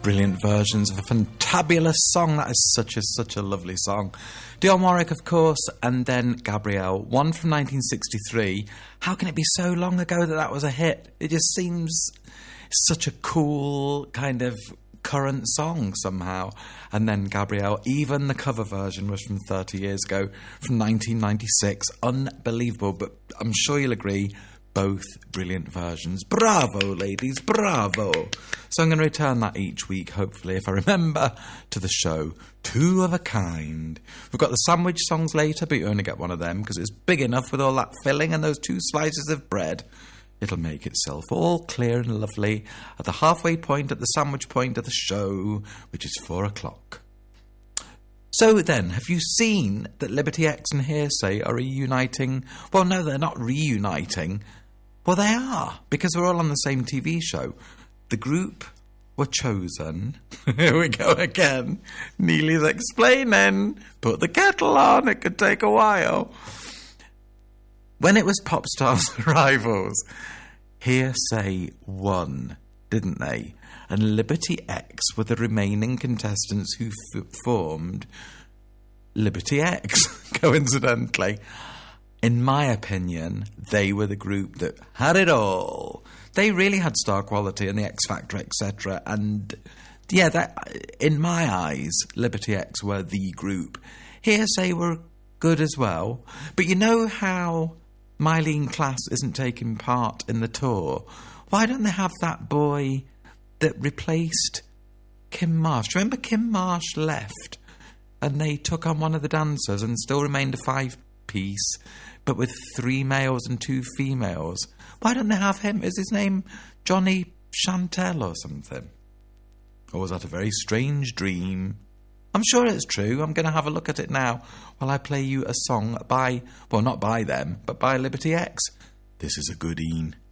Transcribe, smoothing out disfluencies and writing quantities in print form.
brilliant versions of a fantabulous song. That is such a lovely song. Dionne Warwick, of course, and then Gabrielle. One from 1963. How can it be so long ago that was a hit? It just seems such a cool kind of current song somehow. And then Gabrielle, even the cover version was from 30 years ago, from 1996. Unbelievable, but I'm sure you'll agree, both brilliant versions. Bravo, ladies, bravo. So I'm going to return that each week, hopefully, if I remember, to the show. Two of a kind. We've got the sandwich songs later, but you only get one of them because it's big enough with all that filling and those two slices of bread. It'll make itself all clear and lovely at the halfway point, at the sandwich point of the show, which is 4 o'clock. So then, have you seen that Liberty X and Hearsay are reuniting? Well, no, they're not reuniting. Well, they are, because we're all on the same TV show. The group were chosen. Here we go again. Neely's explaining. Put the kettle on, it could take a while. When it was Popstars Rivals, Hearsay won, didn't they? And Liberty X were the remaining contestants who formed Liberty X, coincidentally. In my opinion, they were the group that had it all. They really had star quality and the X Factor, etc. And yeah, in my eyes, Liberty X were the group. Hearsay were good as well. But you know how Mylene Class isn't taking part in the tour? Why don't they have that boy that replaced Kim Marsh? Do you remember Kim Marsh left and they took on one of the dancers and still remained a 5-piece, but with 3 males and 2 females? Why don't they have him? Is his name Johnny Chantel or something? Or was that a very strange dream? I'm sure it's true. I'm going to have a look at it now while I play you a song by, well, not by them, but by Liberty X. This is a good een.